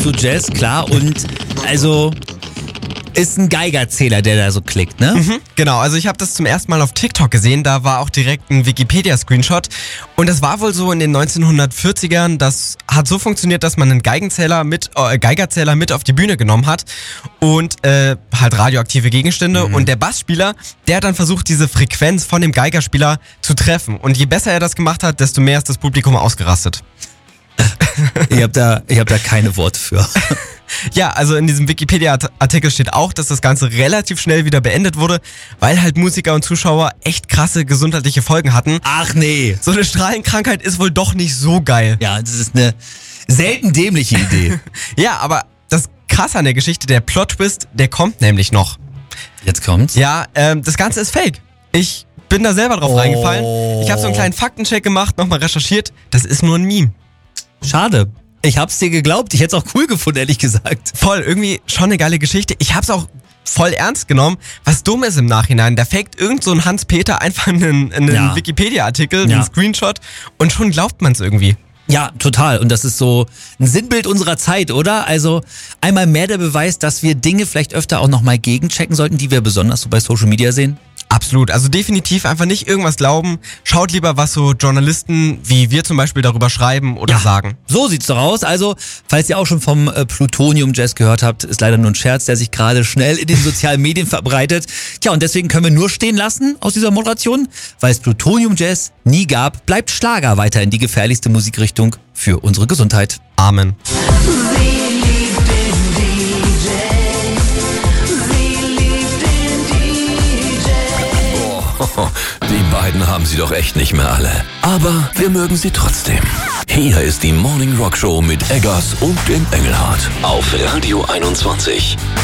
für Jazz, klar. Und also ist ein Geigerzähler, der da so klickt, ne? Genau, also ich habe das zum ersten Mal auf TikTok gesehen, da war auch direkt ein Wikipedia-Screenshot und das war wohl so in den 1940ern, das hat so funktioniert, dass man einen Geigerzähler mit auf die Bühne genommen hat und halt radioaktive Gegenstände und der Bassspieler, der hat dann versucht, diese Frequenz von dem Geigerspieler zu treffen und je besser er das gemacht hat, desto mehr ist das Publikum ausgerastet. Ich hab da keine Worte für. Ja, also in diesem Wikipedia-Artikel steht auch, dass das Ganze relativ schnell wieder beendet wurde, weil halt Musiker und Zuschauer echt krasse gesundheitliche Folgen hatten. Ach nee. So eine Strahlenkrankheit ist wohl doch nicht so geil. Ja, das ist eine selten dämliche Idee. Ja, aber das Krasse an der Geschichte, der Plot-Twist, der kommt nämlich noch. Jetzt kommt's. Ja, das Ganze ist fake. Ich bin da selber drauf reingefallen. Ich habe so einen kleinen Faktencheck gemacht, nochmal recherchiert. Das ist nur ein Meme. Schade. Ich hab's dir geglaubt. Ich hätte es auch cool gefunden, ehrlich gesagt. Voll, irgendwie schon eine geile Geschichte. Ich hab's auch voll ernst genommen. Was dumm ist im Nachhinein, da faked irgend so ein Hans-Peter einfach einen Wikipedia-Artikel, einen Screenshot und schon glaubt man's irgendwie. Ja, total. Und das ist so ein Sinnbild unserer Zeit, oder? Also einmal mehr der Beweis, dass wir Dinge vielleicht öfter auch nochmal gegenchecken sollten, die wir besonders so bei Social Media sehen. Absolut, also definitiv einfach nicht irgendwas glauben. Schaut lieber, was so Journalisten wie wir zum Beispiel darüber schreiben oder sagen. So sieht's doch aus. Also, falls ihr auch schon vom Plutonium-Jazz gehört habt, ist leider nur ein Scherz, der sich gerade schnell in den sozialen Medien verbreitet. Tja, und deswegen können wir nur stehen lassen aus dieser Moderation, weil es Plutonium-Jazz nie gab, bleibt Schlager weiterhin die gefährlichste Musikrichtung für unsere Gesundheit. Amen. Die beiden haben sie doch echt nicht mehr alle. Aber wir mögen sie trotzdem. Hier ist die Morning Rock Show mit Eggers und dem Engelhardt auf Radio 21.